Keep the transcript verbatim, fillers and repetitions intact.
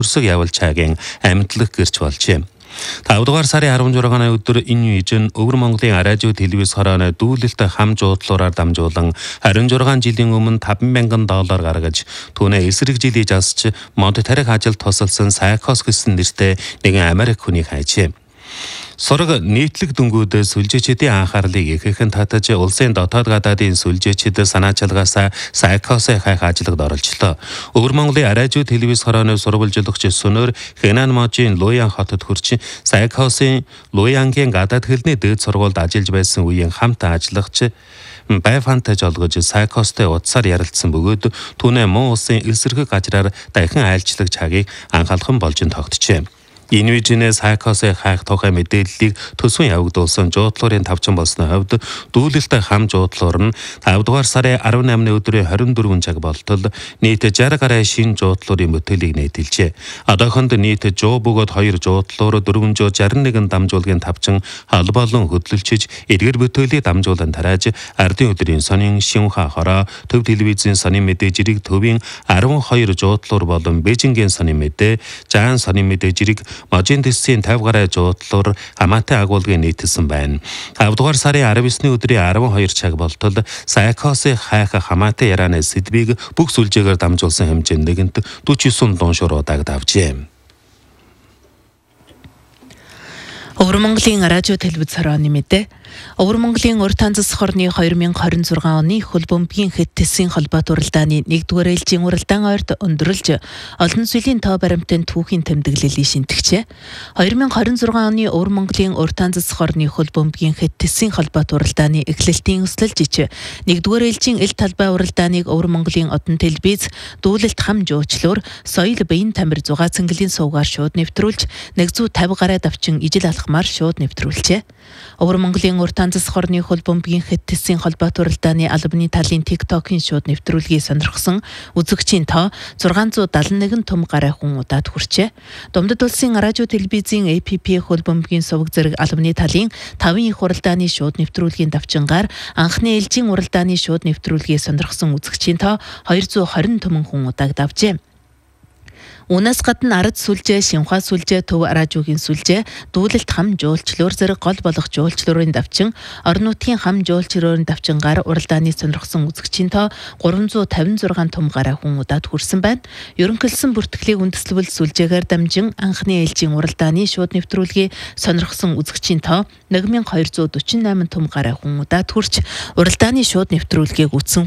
өрсөг явуулчаагийн амьдлаг гэрч болжээ. тавд дугаар сарын арван зургааны өдөр энэ үеийн Өвөр Монголын радио телевиз хорооны дүүлэлт хам жуудлаараар дамжуулан арван зургаан жилийн өмнө таван мянган доллар гаргаж түүнээ эсрэг жилийн засч мод тарих ажил тусалсан Сайкос гэсэн нэртэй нэгэн Америк хүнийг хайжээ. Сураг нийтлэг дүнгуудээ сүлжээчдийн анхаарлыг ихэнх татаж улсын дотоод гадаадын сүлжээчд санаачилгаасаа Сайкосыг хайх ажилд оролцлоо. Өвөр Монголын радио телевиз хорооны сурвалжлагч Сүнөр Хэнан Можийн Луян хотод хүрч Сайкосын Луянгийн гадаад хэлний дээд сургуульд ажиллаж байсан үеийн хамт ажиллагч Байфантай жолгож Сайкостой утсаар ярилцсан бөгөөд түүнээ муу улсын эсрэг газраар дахин айлчлах цагийг анхаалхан болж тогтжээ. Энэ үеийн Сайкосыг хайх тухай мэдээллийг төсвөн явагдуулсан жуудлуурын тавчин болсны хувьд дүүлэлт хам жуудлуур нь тавд дугаар сарын арван намны өдрийн хорин дөрвөн цаг болтол нийт шарх гаруй шинэ жуудлуурын бүтээлийг нийтэлжээ. Одоохонд нийт жуу бөгөөд хоёр жуудлуур дөрвөн жүз шарх нэгэн дамжуулгын тавчин холбоолон хөдөлгөж эдгээр бүтээлийг дамжуулан тарааж ардын өдрийн сонин Шинха хороо төв телевизийн сонин мэдээ жирэг төвийн арван хоёр жуудлуур болон Бээжингийн сонин мэдээ Жаан сонин мэдээ жирэг Можийн дэсийн тавд гаруй жуудлуур хамаатай агуулгыг нийтэлсэн байна. тавд дугаар сарын арван есний өдрийн арван хоёр цаг болтол Сайкосыг хайх хамаатай ярианы сэдвийг бүх сүлжээгээр дамжуулсан хэмжээнд нэгэнт дөрвөн дюйм дуушуур удаагд авчээ. Өвөр Монголын радио телевиз хорооны мэдээ. Өвөр Монголын урт танцс хорны хоёр мянга хорин зургаан оны хөл бөмбөгийн хэд тэсийн холбоот уралдааны нэгдүгээр ээлжийн уралдаан ойрд өндөрлөж олон зүйлийн тоо баримтын түүхийн тэмдэглэлийг шинтгэжээ. хоёр мянга хорин зургаан оны Өвөр Монголын урт танцс хорны хөл бөмбөгийн хэд тэсийн холбоот уралдааны эхлэлтийн өсөлт жиж нэгдүгээр ээлжийн эл талбай уралдааныг Өвөр Монголын одон телевиз дүүлэлт хам жуучлуур соёл биеийн тамир зугаа цэнгэлийн сувгаар шууд нэвтрүүлж нэг зуун тавин гаруй давчин ижил алхмаар шууд нэвтрүүлжээ. Өвөр Монголын урт танцс хорны хөл бөмбөгийн хэд тэсийн холбоот уралдааны албаны талын TikTok-ын шууд нэвтрүүлгийг сонирхсон үзэгчийн тоо зургаан зуун даалан нэгэн том гаруй хүн удаад хүрчээ. Думдад улсын радио телевизийн эй пи пи хөл бөмбөгийн суваг зэрэг албаны талын таван их уралдааны шууд нэвтрүүлгийн давчингаар анхны ээлжийн уралдааны шууд нэвтрүүлгийг сонирхсон үзэгчийн тоо хоёр зуун хорин түмэн хүн удаад авжээ. Унаас гадна ард сүлжээ, Шинха сүлжээ, төв радиогийн сүлжээ, дүүлэлт хам жуулчлуур зэрэг гол болох жуулчлуурын давчин, орон нутгийн хам жуулчлуурын давчингаар уралдааны сонирхсон үзэгчийн тоо гурван зуун тавин зургаан том гаруй хүн удаад хүрсэн байна. Ерөнхийлсөн бүртгэлийг үндэслэл сүлжээгээр дамжин анхны ээлжийн уралдааны шууд нэвтрүүлгийг сонирхсон үзэгчийн тоо нэг мянган хоёр зуун дөрвөн восемь том гаруй хүн удаад хүрч уралдааны шууд нэвтрүүлгийг үтсэн